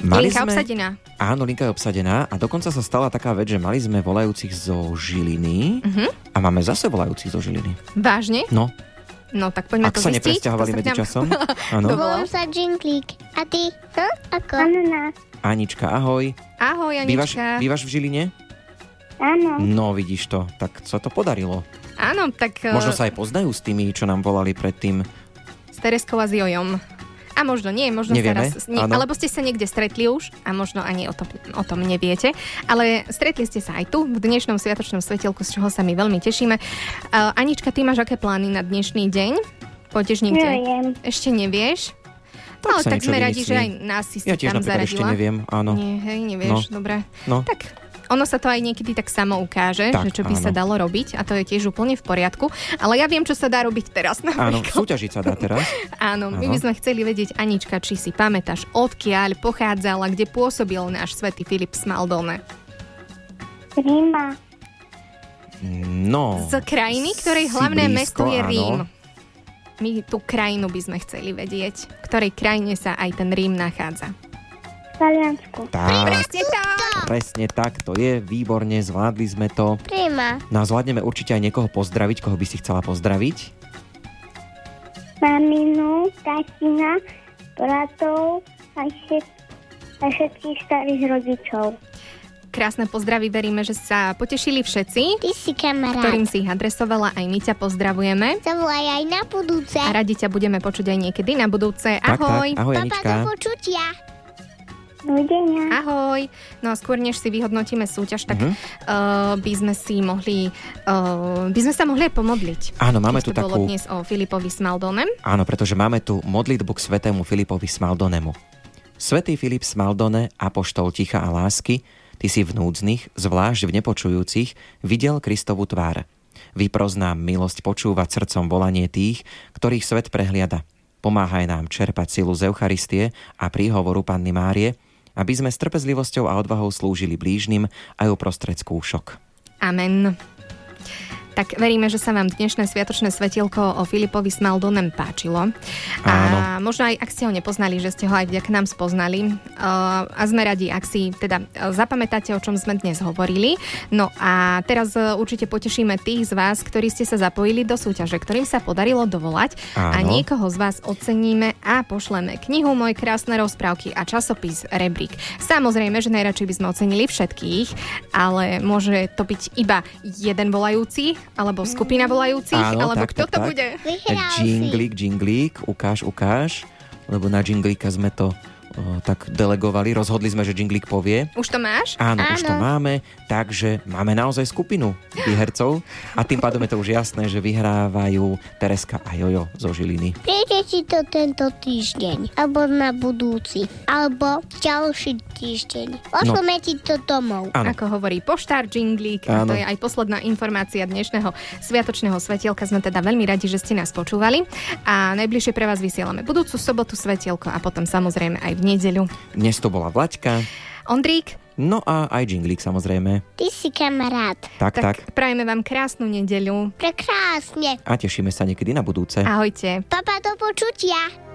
Linka obsadená. Áno, linka je obsadená a dokonca sa stala taká vec, že mali sme volajúcich zo Žiliny a máme zase volajúcich zo Žiliny. Vážne? No. No, tak poďme Ak to sa zistiť. nepresťahovali medzi časom. Áno. Volám sa Džinglík. A ty? No? Ako? Anička, ahoj. Ahoj, Anička. Bývaš v Žiline? Áno. No, vidíš to. Tak sa to podarilo. Áno, tak... Možno sa aj poznajú s tými, čo nám volali predtým. S Tereskou a s Jojom. A možno nie, možno Nevieme, sa raz... alebo ste sa niekde stretli už a možno ani o tom neviete. Ale stretli ste sa aj tu, v dnešnom sviatočnom svetielku, z čoho sa my veľmi tešíme. Anička, ty máš aké plány na dnešný deň? Pôjdeš niekde? Neviem. Ešte nevieš? Tak tak sme radi, že aj nás si ja tiež tam napríklad zaradila. ešte neviem, áno. Nie, hej, nevieš, dobre. No. Tak ono sa to aj niekedy tak samo ukáže, Tak, že čo by sa dalo robiť a to je tiež úplne v poriadku. Ale ja viem, čo sa dá robiť teraz. Áno, súťažiť sa dá teraz. Áno, my by sme chceli vedieť, Anička, či si pamätáš, odkiaľ pochádzala, kde pôsobil náš svätý Filip z Maldone. Ríma. No. Z krajiny, ktorej si hlavné blízko, mesto je áno. Rím. My tú krajinu by sme chceli vedieť, v ktorej krajine sa aj ten Rím nachádza. V Taliansku. Tak, Presne tak! presne tak, to je výborne, zvládli sme to. Ríma. No a zvládneme určite aj niekoho pozdraviť, koho by si chcela pozdraviť. Maminu, tatina, bratov a všetkých starých rodičov. Krásne pozdravy, veríme, že sa potešili všetci, Ty si kamarát. ktorým si ich adresovala, aj my ťa pozdravujeme. Zavolaj aj na budúce. A radi ťa budeme počuť aj niekedy na budúce. Tak, Ahoj! tak, ahoj Papa, Anička. do počutia. Dovidenia. Ahoj! No a skôr, než si vyhodnotíme súťaž, tak by sme sa mohli aj pomodliť. Áno, máme Keď tu to bolo takú... dnes o Filipovi Smaldonem. Áno, pretože máme tu modlitbu k svätému Filipovi Smaldonemu. Svätý Filip Smaldone, apoštol ticha a lásky, ty si v núdznych, zvlášť v nepočujúcich, videl Kristovu tvár. Vypros nám milosť počúvať srdcom volanie tých, ktorých svet prehliada. Pomáhaj nám čerpať silu z Eucharistie a príhovoru Panny Márie, aby sme s trpezlivosťou a odvahou slúžili blížnym aj uprostred skúšok. Amen. Tak veríme, že sa vám dnešné sviatočné svetielko o Filipovi Smaldonem páčilo. Áno. A možno aj, ak ste ho nepoznali, že ste ho aj vďaka nám spoznali. A sme radi, ak si teda zapamätáte, o čom sme dnes hovorili. No a teraz určite potešíme tých z vás, ktorí ste sa zapojili do súťaže, ktorým sa podarilo dovolať. Áno. A niekoho z vás oceníme a pošleme knihu Moje krásne rozprávky a časopis Rebrík. Samozrejme, že najradšej by sme ocenili všetkých, ale môže to byť iba jeden volajúci, alebo skupina volajúcich, Áno, alebo tak, kto to tak. bude? Vyhral si. Džinglík, ukáž, lebo na džinglíka sme to tak delegovali, rozhodli sme, že džinglík povie. Už to máš? Áno, už to Áno. máme, takže máme naozaj skupinu výhercov a tým pádom je to už jasné, že vyhrávajú Tereska a Jojo zo Žiliny. Príde si to tento týždeň, alebo na budúci, alebo ďalší týždeň. Pošleme ti to domov. Áno. Ako hovorí poštár Džinglík, a to Áno. je aj posledná informácia dnešného sviatočného svetielka. Sme teda veľmi radi, že ste nás počúvali a najbližšie pre vás vysielame budúcu sobotu svetielko a potom samozrejme aj v nedeľu. Dnes to bola Vlaďka, Ondrík, no a aj džinglík samozrejme. Ty si kamarát. Tak. prajeme vám krásnu nedeľu. Prekrásne. A tešíme sa niekedy na budúce. Ahojte. Papa, do počutia.